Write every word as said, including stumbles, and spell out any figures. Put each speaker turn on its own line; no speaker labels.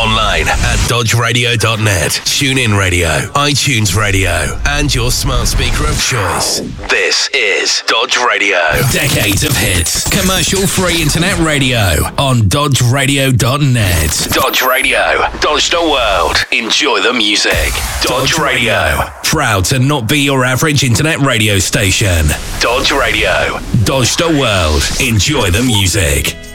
online at dodge radio dot net, TuneIn Radio, iTunes Radio, and your smart speaker of choice. This is Dodge Radio. Decades of hits. Commercial-free internet radio on dodge radio dot net. Dodge Radio. Dodge the world. Enjoy the music. Dodge Radio. Proud to not be your average internet radio station. Dodge Radio. Dodge the world. Enjoy the music.